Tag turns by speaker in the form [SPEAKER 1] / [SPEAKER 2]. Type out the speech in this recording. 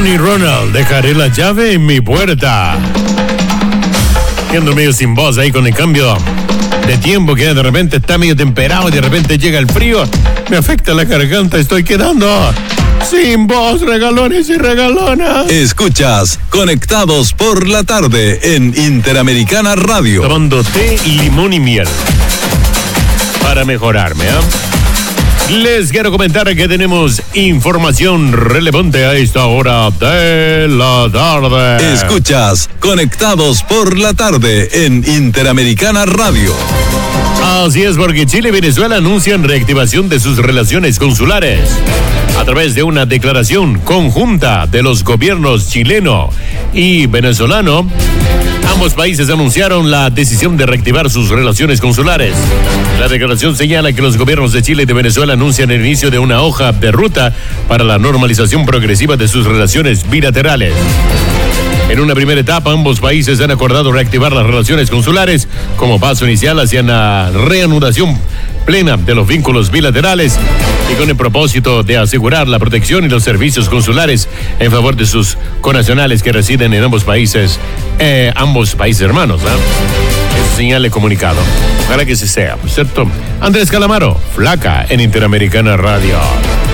[SPEAKER 1] Tony Ronald, dejaré la llave en mi puerta. Siendo medio sin voz ahí con el cambio de tiempo, que de repente está medio temperado y de repente llega el frío. Me afecta la garganta, estoy quedando sin voz, regalones y regalonas.
[SPEAKER 2] Escuchas Conectados por la Tarde en Interamericana Radio.
[SPEAKER 1] Tomando té, limón y miel para mejorarme, Les quiero comentar que tenemos información relevante a esta hora de la tarde.
[SPEAKER 2] Escuchas Conectados por la Tarde en Interamericana Radio.
[SPEAKER 1] Así es, porque Chile y Venezuela anuncian reactivación de sus relaciones consulares a través de una declaración conjunta de los gobiernos chileno y venezolano. Ambos países anunciaron la decisión de reactivar sus relaciones consulares. La declaración señala que los gobiernos de Chile y de Venezuela anuncian el inicio de una hoja de ruta para la normalización progresiva de sus relaciones bilaterales. En una primera etapa, ambos países han acordado reactivar las relaciones consulares como paso inicial hacia la reanudación plena de los vínculos bilaterales y con el propósito de asegurar la protección y los servicios consulares en favor de sus connacionales que residen en ambos países hermanos. Eso señala el comunicado. Ojalá que se sea, ¿cierto? Andrés Calamaro, Flaca, en Interamericana Radio.